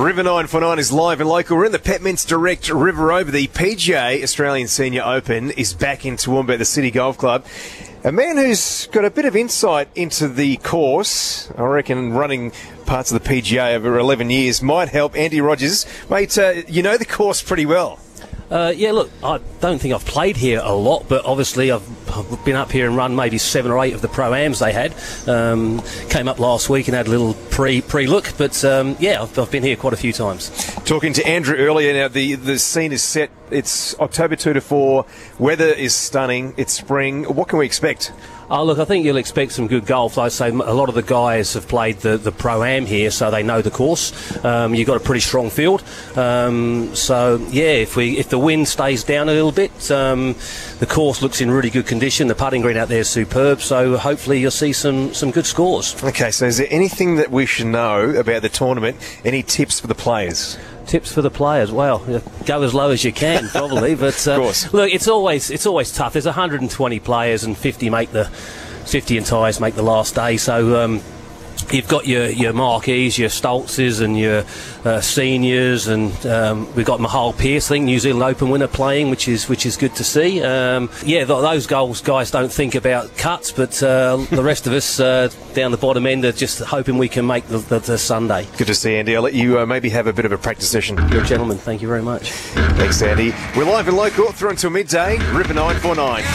River 949 is live and local. We're in the Petminster Direct River Over. The PGA Australian Senior Open is back in Toowoomba at the City Golf Club. A man who's got a bit of insight into the course, I reckon running parts of the PGA over 11 years, might help. Andy Rogers. Mate, you know the course pretty well. Yeah, look, I don't think I've played here a lot, but obviously I've been up here and run maybe 7 or 8 of the Pro-Ams they had. Came up last week and had a little pre-look, but yeah, I've been here quite a few times. Talking to Andrew earlier, now the scene is set. It's October 2 to 4. Weather is stunning. It's spring. What can we expect? Oh, look, I think you'll expect some good golf. I'd say a lot of the guys have played the Pro-Am here, so they know the course. You've got a pretty strong field. So, yeah, if the wind stays down a little bit, the course looks in really good condition. The putting green out there is superb, so hopefully you'll see some good scores. Okay, so is there anything that we should know about the tournament? Any tips for the players? Tips for the players? Well, go as low as you can, probably. But look, it's always tough. There's 120 players, and 50 and ties make the last day. So you've got your marquees, your Stoltzes, and your seniors, and we've got Mahal Pearce, I think, New Zealand Open winner, playing, which is good to see. Yeah, those guys don't think about cuts, but the rest of us down the bottom end are just hoping we can make the Sunday. Good to see, Andy. I'll let you maybe have a bit of a practice session. You're a gentleman. Thank you very much. Thanks, Andy. We're live and local through until midday. River 949.